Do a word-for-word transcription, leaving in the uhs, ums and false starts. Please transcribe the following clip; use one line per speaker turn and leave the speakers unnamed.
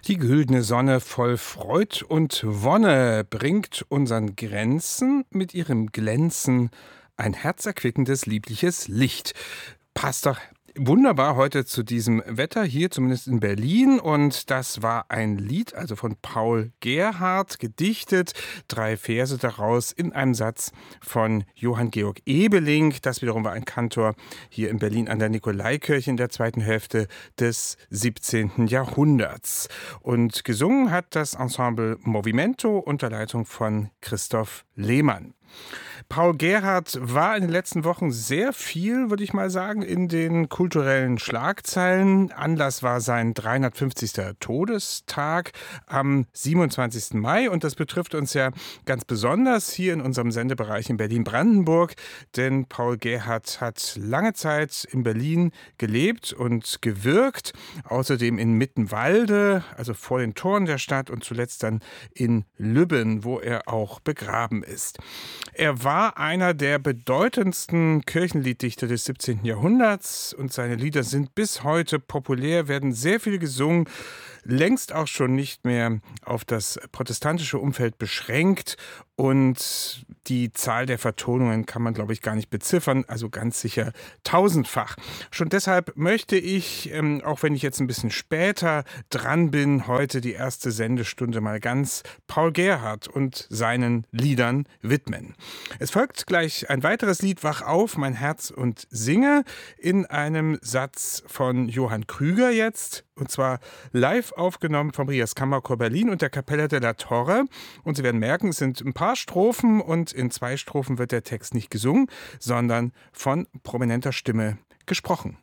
Die güldene Sonne voll Freud und Wonne bringt unseren Grenzen mit ihrem Glänzen ein herzerquickendes, liebliches Licht. Passt doch wunderbar heute zu diesem Wetter hier, zumindest in Berlin. Und das war ein Lied, also von Paul Gerhardt, gedichtet. Drei Verse daraus in einem Satz von Johann Georg Ebeling. Das wiederum war ein Kantor hier in Berlin an der Nikolaikirche in der zweiten Hälfte des siebzehnten Jahrhunderts. Und gesungen hat das Ensemble Movimento unter Leitung von Christoph Lehmann. Paul Gerhardt war in den letzten Wochen sehr viel, würde ich mal sagen, in den kulturellen Schlagzeilen. Anlass war sein dreihundertfünfzigster Todestag am siebenundzwanzigsten Mai. Und das betrifft uns ja ganz besonders hier in unserem Sendebereich in Berlin-Brandenburg. Denn Paul Gerhardt hat lange Zeit in Berlin gelebt und gewirkt. Außerdem in Mittenwalde, also vor den Toren der Stadt, und zuletzt dann in Lübben, wo er auch begraben ist. Er war einer der bedeutendsten Kirchenlieddichter des siebzehnten Jahrhunderts und seine Lieder sind bis heute populär, werden sehr viel gesungen, längst auch schon nicht mehr auf das protestantische Umfeld beschränkt und die Zahl der Vertonungen kann man, glaube ich, gar nicht beziffern, also ganz sicher tausendfach. Schon deshalb möchte ich, ähm, auch wenn ich jetzt ein bisschen später dran bin, heute die erste Sendestunde mal ganz Paul Gerhardt und seinen Liedern widmen. Es folgt gleich ein weiteres Lied, Wach auf, mein Herz und singe, in einem Satz von Johann Krüger jetzt, und zwar live aufgenommen vom Rias Kammerchor Berlin und der Capella della Torre. Und Sie werden merken, es sind ein paar Strophen und in zwei Strophen wird der Text nicht gesungen, sondern von prominenter Stimme gesprochen.